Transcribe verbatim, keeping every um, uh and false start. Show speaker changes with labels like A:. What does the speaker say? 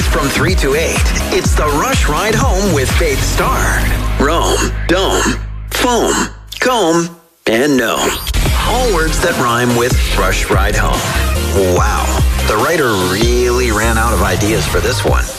A: from three to eight, it's the Rush Ride Home with Faith Starr. Rome, dome, foam, comb, and gnome. All words that rhyme with Rush Ride Home. Wow, the writer really ran out of ideas for this one.